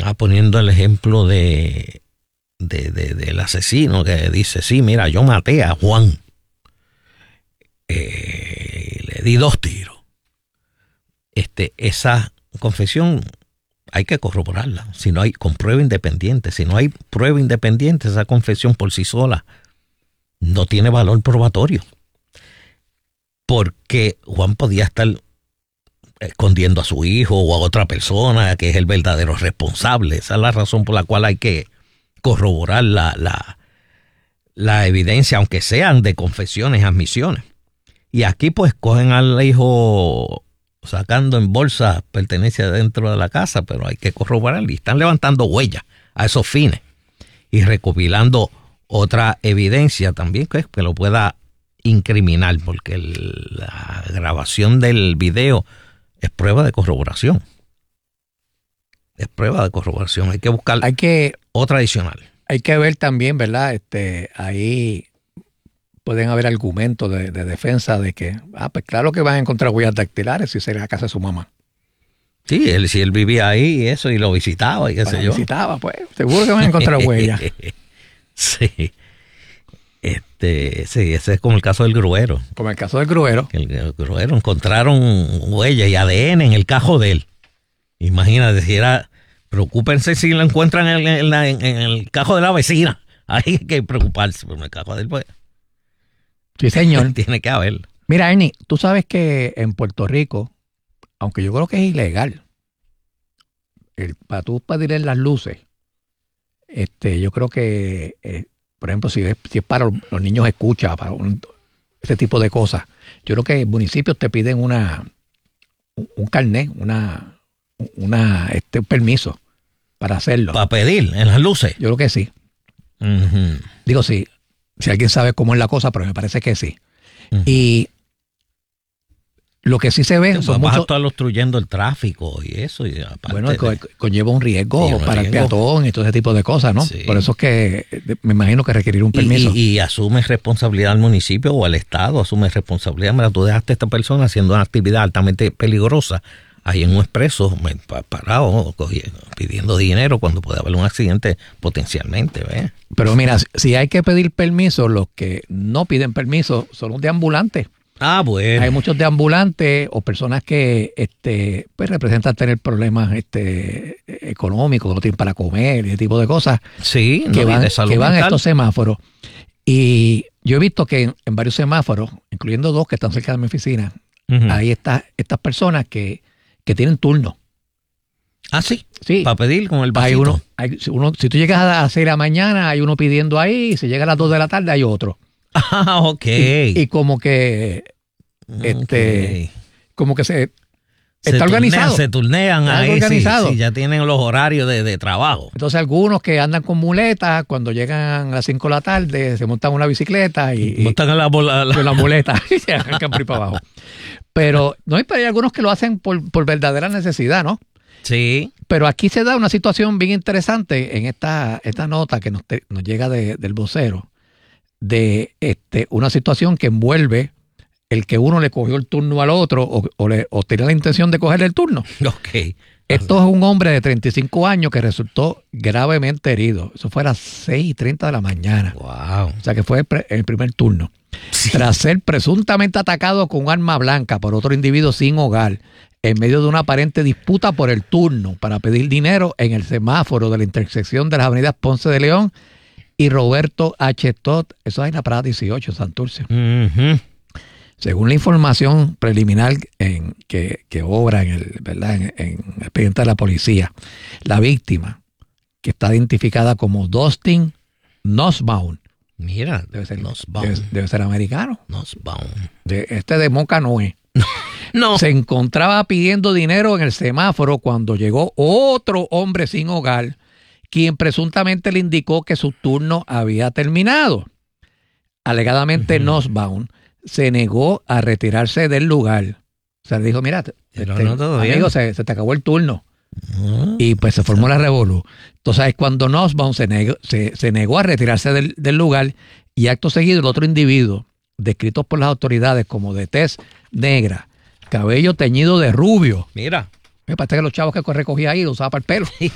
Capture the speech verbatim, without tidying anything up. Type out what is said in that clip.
Ah, poniendo el ejemplo de, de, de del asesino que dice, sí, mira, yo maté a Juan. Eh, le di dos tiros. Este, esa confesión hay que corroborarla. Si no hay, con prueba independiente. Si no hay prueba independiente, esa confesión por sí sola no tiene valor probatorio. Porque Juan podía estar escondiendo a su hijo o a otra persona que es el verdadero responsable. Esa es la razón por la cual hay que corroborar la, la, la evidencia, aunque sean de confesiones, admisiones. Y aquí pues cogen al hijo sacando en bolsa pertenencia dentro de la casa, pero hay que corroborar y están levantando huellas a esos fines y recopilando otra evidencia también que, que lo pueda incriminar, porque el, la grabación del video es prueba de corroboración. Es prueba de corroboración. Hay que buscar hay que, otra adicional. Hay que ver también, ¿verdad? Este, ahí pueden haber argumentos de, de defensa de que, ah, pues claro que van a encontrar huellas dactilares si será la casa de su mamá. Sí, él, si él vivía ahí y eso, y lo visitaba y qué sé yo. Lo visitaba, pues, seguro que van a encontrar huellas. Sí. Este, sí, ese es como el caso del gruero. Como el caso del gruero. El, el gruero encontraron huellas y A D N en el cajo de él. Imagínate, si era, preocúpense si lo encuentran en, en, en, en el cajo de la vecina. Ahí hay que preocuparse, pero en el cajo de él, pues. Sí, señor. Tiene que haber. Mira, Ernie, tú sabes que en Puerto Rico, aunque yo creo que es ilegal, el, para tú pedirle las luces, este, yo creo que, eh, por ejemplo, si es, si es para los niños escucha, para un, ese tipo de cosas, yo creo que municipios te piden una un, un carnet, una, una este, un permiso para hacerlo. ¿Para pedir en las luces? Yo creo que sí. Uh-huh. Digo, sí. Si alguien sabe cómo es la cosa, pero me parece que sí. Uh-huh. Y lo que sí se ve... Sí, son vas muchos, a estar obstruyendo el tráfico y eso. Y bueno, de, co- conlleva un riesgo un para riesgo. el peatón y todo ese tipo de cosas, ¿no? Sí. Por eso es que me imagino que requerir un permiso. Y, y, y asume responsabilidad al municipio o al Estado, asume responsabilidad. Mira, tú dejaste a esta persona haciendo una actividad altamente peligrosa ahí en un expreso, parado, pidiendo dinero cuando puede haber un accidente potencialmente. ¿Ves? Pero mira, si hay que pedir permiso, los que no piden permiso son los de ambulantes. Ah, bueno. Hay muchos de ambulantes o personas que este, pues representan tener problemas este, económicos, que no tienen para comer y ese tipo de cosas. Sí, que no van, de salud que van a mental. estos semáforos. Y yo he visto que en, en varios semáforos, incluyendo dos que están cerca de mi oficina, uh-huh. hay esta, estas personas que que tienen turno. Ah, sí. Sí. Para pedir con el vasito. Hay uno, hay, uno, si tú llegas a las seis de la mañana, hay uno pidiendo ahí, y si llega a las dos de la tarde, hay otro. Ah, ok. Y, y como que, okay. este, como que se, se está turnean, organizado. Se turnean está ahí, organizado. Sí, sí, ya tienen los horarios de, de trabajo. Entonces algunos que andan con muletas, cuando llegan a las cinco de la tarde, se montan una bicicleta y... Montan en la, la, la... la muleta y se arrancan por ahí para abajo. Pero no hay, pero hay algunos que lo hacen por, por verdadera necesidad, ¿no? Sí. Pero aquí se da una situación bien interesante en esta, esta nota que nos, te, nos llega de, del vocero, de este, una situación que envuelve el que uno le cogió el turno al otro o, o, le, o tenía la intención de cogerle el turno. Ok. Esto es un hombre de treinta y cinco años que resultó gravemente herido. Eso fue a las seis y treinta de la mañana. Wow. O sea que fue el, pre, el primer turno. Sí. Tras ser presuntamente atacado con un arma blanca por otro individuo sin hogar, en medio de una aparente disputa por el turno para pedir dinero en el semáforo de la intersección de las avenidas Ponce de León y Roberto H. Todd, eso es en la Parada dieciocho, Santurce. Uh-huh. Según la información preliminar en, que, que obra en el, ¿verdad? En, en el expediente de la policía, la víctima, que está identificada como Dustin Nussbaum, mira, debe ser, Nussbaum. Debe, debe ser americano. Nussbaum. De, este de Moca no es. No. Se encontraba pidiendo dinero en el semáforo cuando llegó otro hombre sin hogar, quien presuntamente le indicó que su turno había terminado. Alegadamente, uh-huh. Nussbaum se negó a retirarse del lugar. O sea, le dijo, mira, Pero este, no todo amigo, se, se te acabó el turno. Uh-huh. Y pues se formó la revolú. Entonces, cuando Nussbaum se negó, se, se negó a retirarse del, del lugar, y acto seguido el otro individuo, descritos por las autoridades como de tez negra, cabello teñido de rubio. Mira. Me parece que los chavos que recogía ahí lo usaba para el pelo.